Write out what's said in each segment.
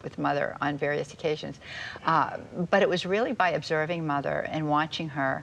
with Mother on various occasions. But it was really by observing Mother and watching her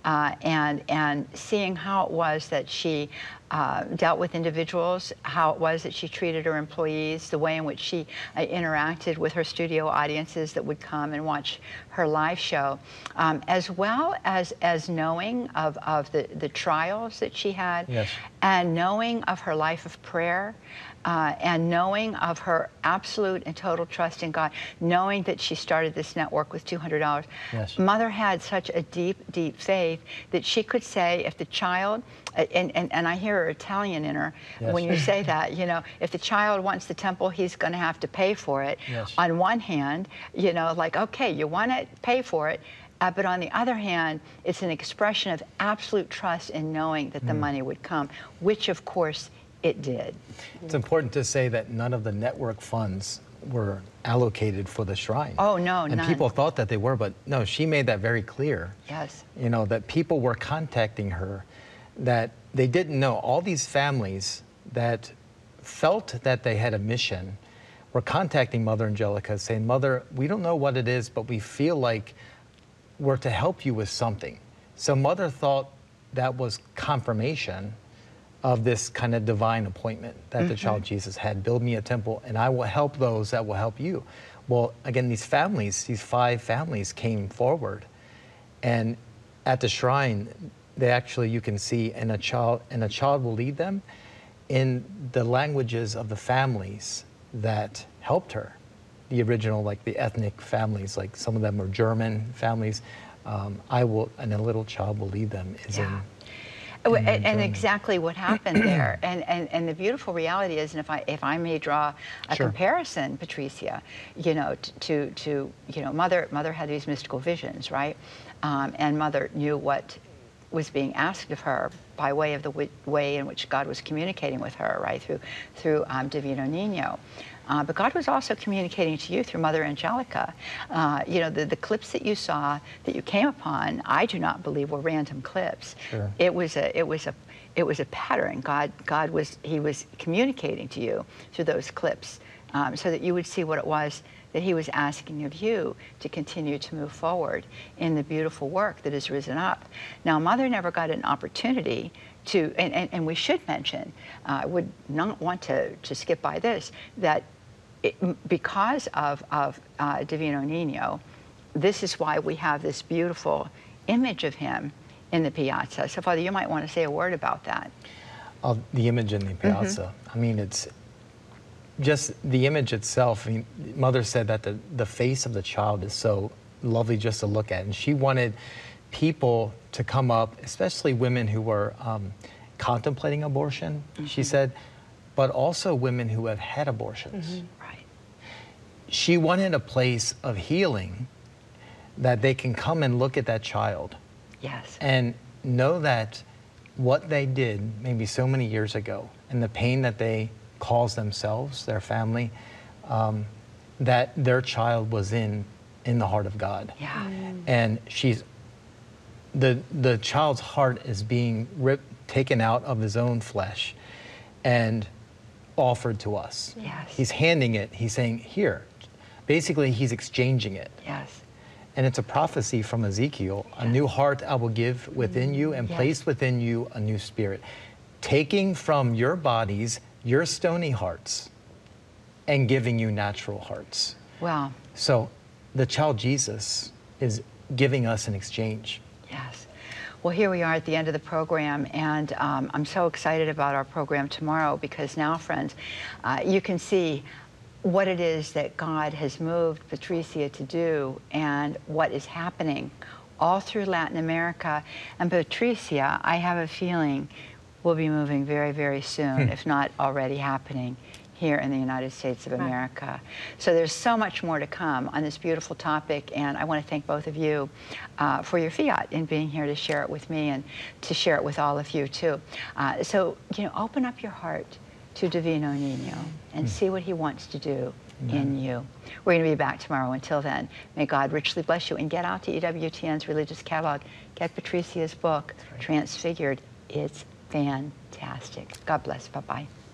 and seeing how it was that she dealt with individuals, how it was that she treated her employees, the way in which she interacted with her studio audiences that would come and watch her live show, as well as knowing of the trials that she had, yes, and knowing of her life of prayer, and knowing of her absolute and total trust in God, knowing that she started this network with $200. yes. Mother had such a deep, deep faith that she could say, if the child, and I hear Italian in her, yes, when you say that, you know, if the child wants the temple, he's going to have to pay for it. Yes. On one hand, you know, like, okay, you want to pay for it, but on the other hand, it's an expression of absolute trust in knowing that the money would come, which of course it did. It's important to say that none of the network funds were allocated for the shrine. Oh, no, and none. people thought that they were, but no, she made that very clear. Yes. You know, that people were contacting her, that they didn't know. All these families that felt that they had a mission were contacting Mother Angelica saying, Mother, we don't know what it is, but we feel like we're to help you with something. So Mother thought that was confirmation of this kind of divine appointment that the child Jesus had. Build me a temple and I will help those that will help you. Well, again, these families, these 5 families came forward, and at the shrine, they actually, you can see, and a child will lead them in the languages of the families that helped her. The original, like the ethnic families, like some of them are German families. And a little child will lead them is in and exactly what happened there, and the beautiful reality is, and if I may draw a comparison, Patricia, you know, to you know, Mother had these mystical visions, right? And Mother knew what was being asked of her by way of the way in which God was communicating with her, right, through Divino Niño. But God was also communicating to you through Mother Angelica. You know, the clips that you saw, that you came upon, I do not believe were random clips. Sure. It was a pattern. God was communicating to you through those clips, so that you would see what it was that he was asking of you to continue to move forward in the beautiful work that has risen up. Now, Mother never got an opportunity to, and we should mention, I would not want to skip by this, that because of Divino Niño, this is why we have this beautiful image of him in the piazza. So, Father, you might want to say a word about that. The image in the piazza. I mean, it's just the image itself. I mean, Mother said that the face of the child is so lovely just to look at, and she wanted people to come up, especially women who were contemplating abortion, she said, but also women who have had abortions. Right. She wanted a place of healing that they can come and look at that child. Yes. And know that what they did maybe so many years ago, and the pain that they caused themselves, their family, that their child was in the heart of God. Yeah. And the child's heart is being taken out of his own flesh and offered to us. Yes. He's handing it. He's saying, here. Basically, he's exchanging it. Yes. And it's a prophecy from Ezekiel. A new heart I will give within you and place within you a new spirit. Taking from your bodies, your stony hearts, and giving you natural hearts. Wow. So the child Jesus is giving us an exchange. Yes. Well, here we are at the end of the program, and I'm so excited about our program tomorrow, because now, friends, you can see what it is that God has moved Patricia to do and what is happening all through Latin America. And Patricia, I have a feeling, will be moving very, very soon, if not already happening here in the United States of America. So there's so much more to come on this beautiful topic, and I want to thank both of you for your fiat in being here to share it with me and to share it with all of you too. So, you know, open up your heart to Divino Niño and see what he wants to do in you. We're going to be back tomorrow. Until then, may God richly bless you, and get out to EWTN's Religious Catalog. Get Patricia's book, Transfigured. It's fantastic. God bless. Bye-bye.